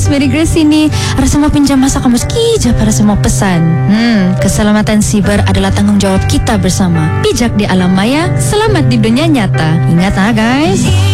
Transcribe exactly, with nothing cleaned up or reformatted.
Mary Grace ini ada semua pinjam masa kamu sekija pada semua pesan. Hmm, keselamatan siber adalah tanggung jawab kita bersama. Bijak di alam maya, selamat di dunia nyata. Ingat ah guys.